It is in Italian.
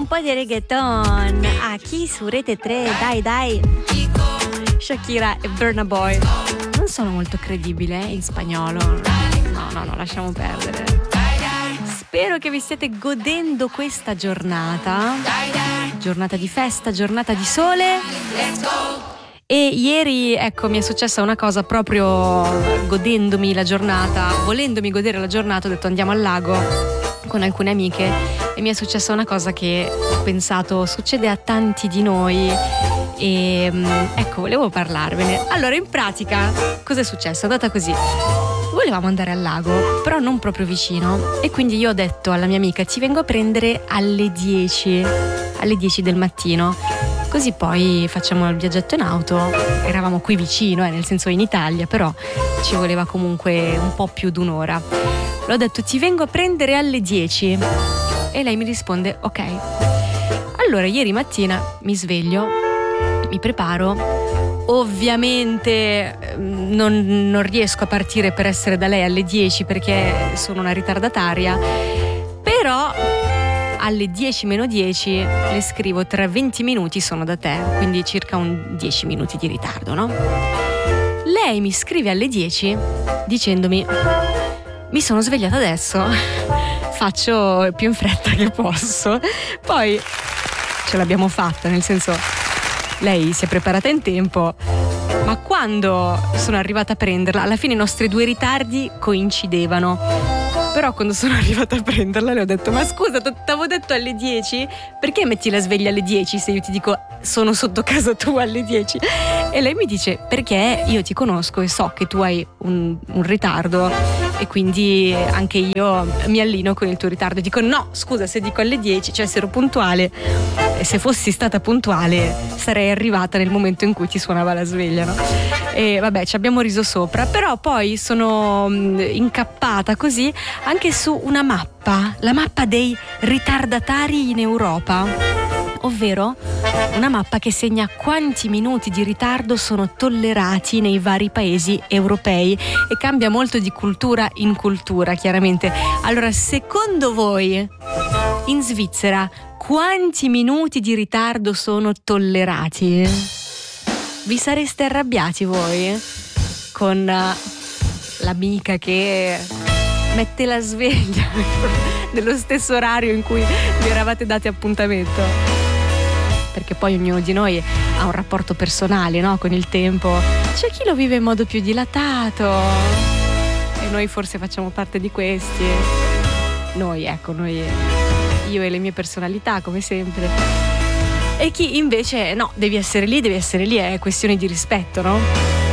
po' di reggaeton qui su Rete 3, dai. Shakira e Burna Boy. Non sono molto credibile in spagnolo. No, lasciamo perdere. Spero che vi stiate godendo questa giornata di festa, giornata di sole. E ieri, ecco, mi è successa una cosa proprio godendomi la giornata, volendomi godere la giornata, ho detto andiamo al lago con alcune amiche e mi è successa una cosa che ho pensato succede a tanti di noi e ecco, volevo parlarvene. Allora, in pratica, cosa è successo? È andata così. Volevamo andare al lago, però non proprio vicino, e quindi io ho detto alla mia amica ti vengo a prendere alle 10 del mattino, così poi facciamo il viaggetto in auto. Eravamo qui vicino, nel senso in Italia, però ci voleva comunque un po' più d'un'ora. L'ho detto ti vengo a prendere alle 10 e lei mi risponde ok. Allora ieri mattina mi sveglio, mi preparo. Ovviamente non riesco a partire per essere da lei alle 10 perché sono una ritardataria, però alle 10 meno 10 le scrivo tra 20 minuti sono da te, quindi circa un 10 minuti di ritardo, no? Lei mi scrive alle 10 dicendomi mi sono svegliata adesso, faccio più in fretta che posso. Poi ce l'abbiamo fatta, nel senso lei si è preparata in tempo, ma quando sono arrivata a prenderla, alla fine i nostri due ritardi coincidevano. Però quando sono arrivata a prenderla le ho detto ma scusa, t'avevo detto alle 10? Perché metti la sveglia alle 10 se io ti dico sono sotto casa tua alle 10? E lei mi dice perché io ti conosco e so che tu hai un ritardo e quindi anche io mi allino con il tuo ritardo. E dico no, scusa, se dico alle 10, cioè se ero puntuale, se fossi stata puntuale sarei arrivata nel momento in cui ti suonava la sveglia, no? E vabbè, ci abbiamo riso sopra, però poi sono incappata così anche su una mappa, la mappa dei ritardatari in Europa, ovvero una mappa che segna quanti minuti di ritardo sono tollerati nei vari paesi europei e cambia molto di cultura in cultura, chiaramente. Allora, secondo voi in Svizzera quanti minuti di ritardo sono tollerati? Vi sareste arrabbiati voi con l'amica che mette la sveglia nello stesso orario in cui vi eravate dati appuntamento? Perché poi ognuno di noi ha un rapporto personale, no? Con il tempo. C'è chi lo vive in modo più dilatato e noi forse facciamo parte di questi. Noi, io e le mie personalità, come sempre. E chi invece no, devi essere lì, è questione di rispetto, no?